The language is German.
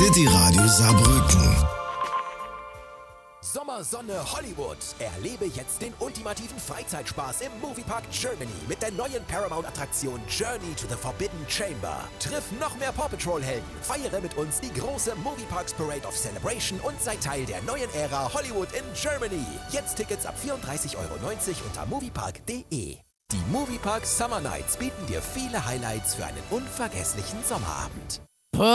City Radio Saarbrücken. Sommersonne Hollywood. Erlebe jetzt den ultimativen Freizeitspaß im Moviepark Germany mit der neuen Paramount-Attraktion Journey to the Forbidden Chamber. Triff noch mehr Paw Patrol-Helden, feiere mit uns die große Movieparks Parade of Celebration und sei Teil der neuen Ära Hollywood in Germany. Jetzt Tickets ab 34,90 € unter moviepark.de. Die Moviepark Summer Nights bieten dir viele Highlights für einen unvergesslichen Sommerabend.